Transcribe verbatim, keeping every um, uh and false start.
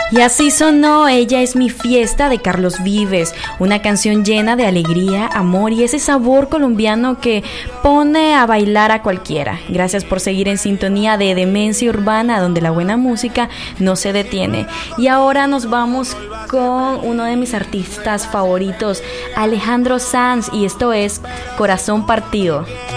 Y así sonó Ella es mi fiesta de Carlos Vives, una canción llena de alegría, amor y ese sabor colombiano que pone a bailar a cualquiera. Gracias por seguir en sintonía de Demencia Urbana, donde la buena música no se detiene. Y ahora nos vamos con uno de mis artistas favoritos, Alejandro Sanz, y esto es Corazón Partido.